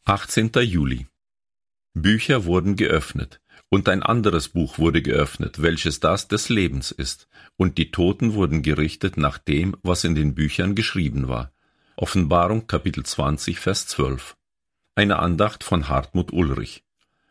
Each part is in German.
18. Juli. Bücher wurden geöffnet, und ein anderes Buch wurde geöffnet, welches das des Lebens ist, und die Toten wurden gerichtet nach dem, was in den Büchern geschrieben war. Offenbarung Kapitel 20, Vers 12. Eine Andacht von Hartmut Ulrich.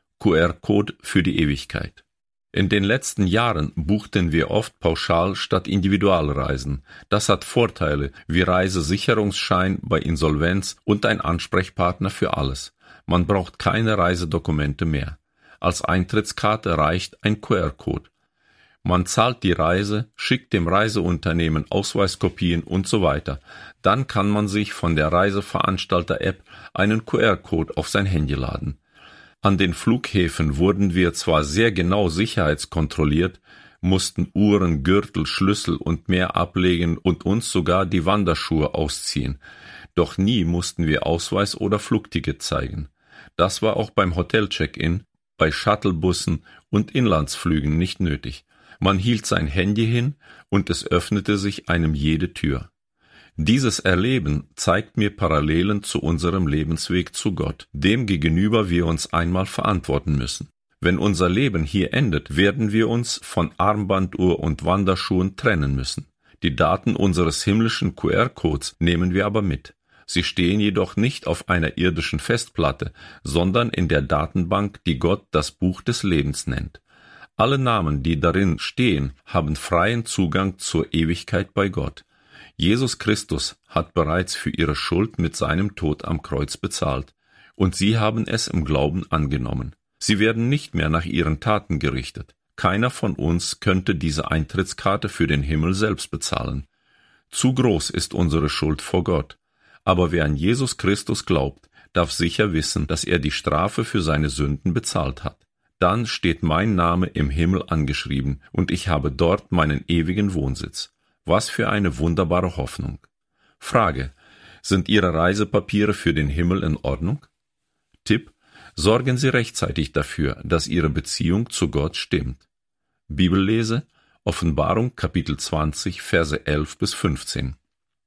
QR-Code für die Ewigkeit. In den letzten Jahren buchten wir oft pauschal statt Individualreisen. Das hat Vorteile wie Reisesicherungsschein bei Insolvenz und ein Ansprechpartner für alles. Man braucht keine Reisedokumente mehr. Als Eintrittskarte reicht ein QR-Code. Man zahlt die Reise, schickt dem Reiseunternehmen Ausweiskopien und so weiter. Dann kann man sich von der Reiseveranstalter-App einen QR-Code auf sein Handy laden. An den Flughäfen wurden wir zwar sehr genau sicherheitskontrolliert, mussten Uhren, Gürtel, Schlüssel und mehr ablegen und uns sogar die Wanderschuhe ausziehen. Doch nie mussten wir Ausweis oder Flugticket zeigen. Das war auch beim Hotel-Check-In, bei Shuttlebussen und Inlandsflügen nicht nötig. Man hielt sein Handy hin und es öffnete sich einem jede Tür. Dieses Erleben zeigt mir Parallelen zu unserem Lebensweg zu Gott, dem gegenüber wir uns einmal verantworten müssen. Wenn unser Leben hier endet, werden wir uns von Armbanduhr und Wanderschuhen trennen müssen. Die Daten unseres himmlischen QR-Codes nehmen wir aber mit. Sie stehen jedoch nicht auf einer irdischen Festplatte, sondern in der Datenbank, die Gott das Buch des Lebens nennt. Alle Namen, die darin stehen, haben freien Zugang zur Ewigkeit bei Gott. Jesus Christus hat bereits für ihre Schuld mit seinem Tod am Kreuz bezahlt, und sie haben es im Glauben angenommen. Sie werden nicht mehr nach ihren Taten gerichtet. Keiner von uns könnte diese Eintrittskarte für den Himmel selbst bezahlen. Zu groß ist unsere Schuld vor Gott. Aber wer an Jesus Christus glaubt, darf sicher wissen, dass er die Strafe für seine Sünden bezahlt hat. Dann steht mein Name im Himmel angeschrieben, und ich habe dort meinen ewigen Wohnsitz. Was für eine wunderbare Hoffnung. Frage: Sind Ihre Reisepapiere für den Himmel in Ordnung? Tipp: Sorgen Sie rechtzeitig dafür, dass Ihre Beziehung zu Gott stimmt. Bibellese: Offenbarung Kapitel 20, Verse 11 bis 15.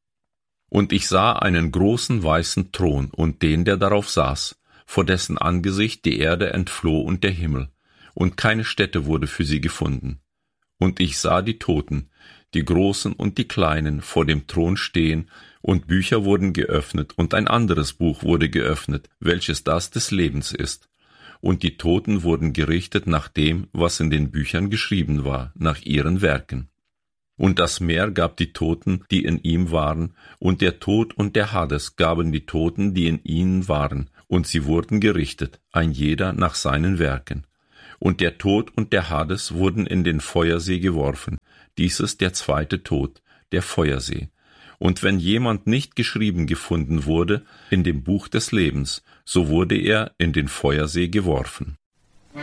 Und ich sah einen großen weißen Thron und den, der darauf saß, vor dessen Angesicht die Erde entfloh und der Himmel, und keine Stätte wurde für sie gefunden. Und ich sah die Toten, die Großen und die Kleinen, vor dem Thron stehen, und Bücher wurden geöffnet, und ein anderes Buch wurde geöffnet, welches das des Lebens ist. Und die Toten wurden gerichtet nach dem, was in den Büchern geschrieben war, nach ihren Werken. Und das Meer gab die Toten, die in ihm waren, und der Tod und der Hades gaben die Toten, die in ihnen waren, und sie wurden gerichtet, ein jeder nach seinen Werken. Und der Tod und der Hades wurden in den Feuersee geworfen. Dies ist der zweite Tod, der Feuersee. Und wenn jemand nicht geschrieben gefunden wurde in dem Buch des Lebens, so wurde er in den Feuersee geworfen.